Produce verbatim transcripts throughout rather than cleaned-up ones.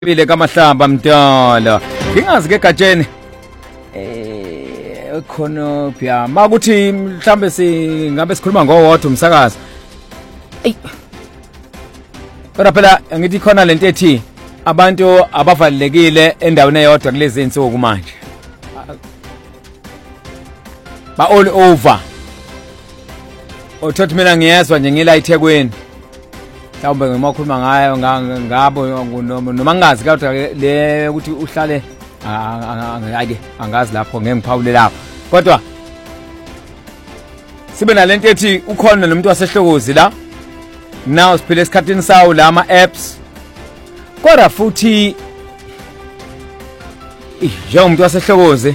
Bile kamahlamba mntolo ngingazi ke gatsheni eh khona pya makuthi mhlambe singabe sikhuluma ngowodwa umsakazo ey kodwa phela ngithi khona lento ethi abantu abavalekile endaweni eyodwa kulezi insuku manje ba all over othothi mina ngiyezwa nje ngila eThekwini mhlawumbe ngimakhuluma ngayo ngabo noma ngazi kodwa le ukuthi uhlale ngeke angazi lapho ngeke ngiphawule lapho kodwa sibe nalento ethi ukhona nomuntu wasehlokozi la now siphile esikhatini sawo la ama apps kodwa futhi njengomuntu wasehlokozi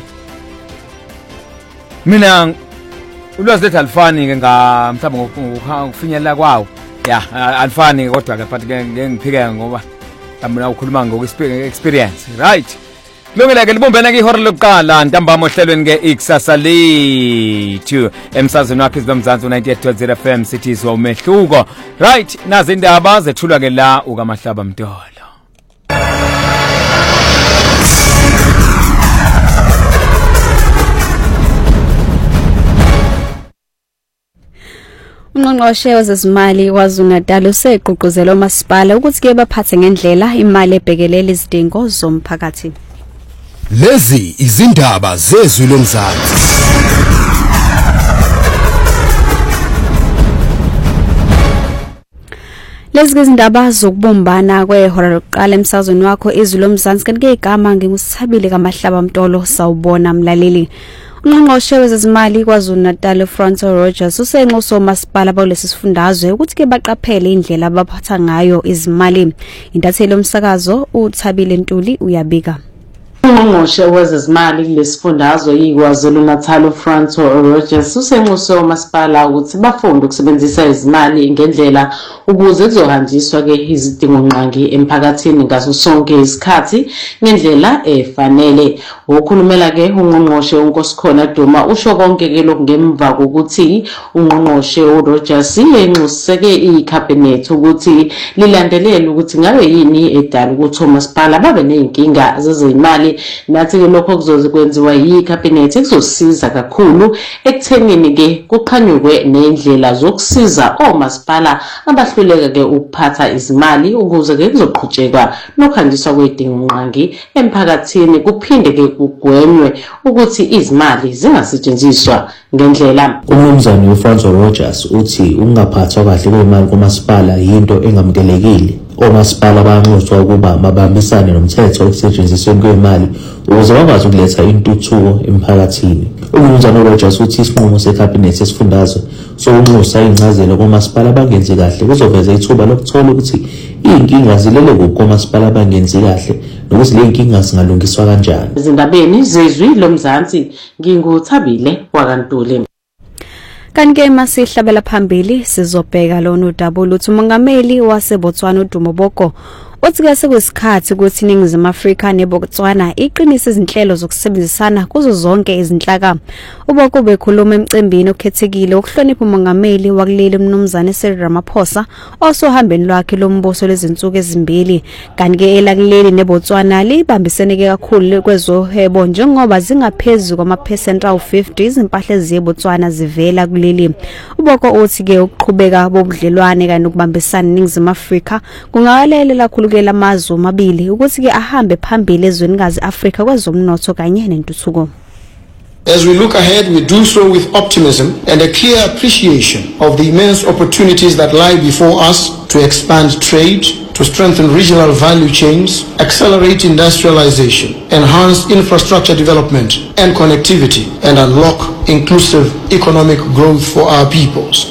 mina ulwazi lethu alifani ke nga mhlawumbe ngokufinyelela kwawo ya alifani kodwa ke but ngeke ngiphike ngoba mhlawumbe ukhuluma ngoku experience right kulungile ke libumbene ke ihora lokuqala ntambama ohlelweni ke ikusasa lethu emsazweni wakhe izomzansi ninety-eight point zero F M cities womehluko right nazi indaba zethulwa ke la ukaMahlaba Mtolo. Ungqongqoshe wezezimali KwaZulu-Natal useqhuquzela umasipala ukuthi ke baphathe ngendlela imali ebhekelela izidingo zomphakathi. Lezi izindaba zezwi lomzansi. Lezi izindaba zokubumbana kwehora lokuqala emsazweni wakho izwi lomzansi kanti ke igama ngingusithabile kaMahlaba Mtolo sawubona mlaleli. Ungqongqoshe wezezimali KwaZulu-Natal Francois Rogers usenxuso umasipala balesi sifundazwe ukuthi ke baqaphele indlela abaphatha ngayo izimali. Intatheli yomsakazo uThabile Ntuli uyabika. Ungqongqoshe wezezimali kulesifundazwe yiKwaZulu-Natal Francois Rogers usenxuso umasipala ukuthi bafunde ukusebenzisa izimali ngendlela ukuze kuzohanjiswa ke izidingo nqangi emphakathini ngaso sonke isikhathi ngendlela efanele. Ukukhulumela ke ungqongqoshe uNkosikhona Duma usho konke ke lokungemva kokuthi ungqongqoshe uRogers yenxuseke iCabinet ukuthi lilandelele ukuthi ngabe yini edala ukuthi umasipala babe nezinkinga zezimali nathi ke lokho kuzokwenziwa yiCabinet kuzosiza kakhulu ekuthenini ke kuqhanyukwe nendlela zokusiza omasipala abahluleka ke ukuphatha izimali ukuze ke kuzoqhutshekwa nokhandiswa kwedingo nqangi emphakathini kuphinde ke kugwenywe ukuthi izimali zingasetshenziswa ngendlela. Umnumzane uFrancois Rogers uthi ukungaphathwa kahle kwemali kumasipala yinto engamukelekile. Omasipala bayanxuswa ukuba mabambisane nomthetho okusetshenzisweni kwemali ukuze bakwazi ukuletha intuthuko emphakathini. Umnumzane Rogers uthi isinqumo seCabinet esifundazwe sokunxusa incazelo komasipala bangenzi kahle kuzoveza ithuba lokuthola ukuthi inkinga zilele kukomasipala bangenzi kahle nokuthi le inkinga singalungiswa kanjani. Izindabeni zezwi lomzansi nginguthabile kwaNtuli. Kanike masihlabela phambili sizobheka lona udaba oluthi umongameli waseBotswana uDumo Boko uthi ke sekuyisikhathi ukuthi iNingizimu Afrika neBotswana iqinise izinhlelo zokusebenzisana kuzo zonke izinhlaka. Uboko bekhuluma emcimbini okhethekile okuhlonipha umongameli wakuleli umnumzane Cyril Ramaphosa osohambeni lwakhe lombuso lezinsuku ezimbili. Kanike elakuleli neBotswana libambisene kakhulu kwezohwebo njengoba zingaphezulu kwamapercent awu fifty izimpahla eziyeBotswana zivela kuleli. Uboko uthi ke ukuqhubeka bobudlelwane kanye nokubambisana iNingizimu Afrika kungalelela kakhulu ke lamazwe amabili ukuthi ke ahambe phambili ezwenikazi Afrika kwezomnotho kanye nentuthuko. As we look ahead, we do so with optimism and a clear appreciation of the immense opportunities that lie before us to expand trade, to strengthen regional value chains, accelerate industrialization, enhance infrastructure development and connectivity, and unlock inclusive economic growth for our peoples.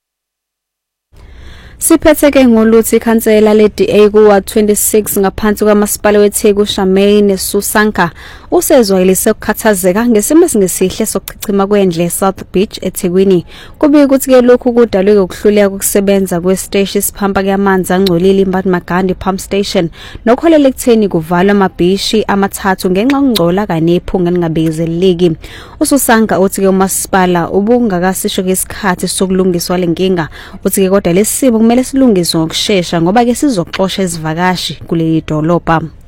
Siphetheke ngoluthi ikhansela le-D A kuwa twenty-six ngaphansi kwamasipala weTheku Shamay neSusanka usezwayelise ukukhathazeka ngesimo singesihle sokuchichima kwendle South Beach eThekwini. Kubika ukuthi ke lokhu kudalwe ukuhluleka ukusebenza kwesiteshi siphampa kwamanzi angcolile iMbati Magandi Pump Station nokholela ekutheni kuvalwa amabhishi amathathu ngenxa yokungcola kanye nephunga lingabekezeleleki. USusanka uthi ke umasipala ubungakasisho ngesikhathi sokulungiswa lenkinga uthi ke kodwa lesimo kumele silungiswe ngokusheshsha ngoba ke sizoxosha izivakashi kule dolobha.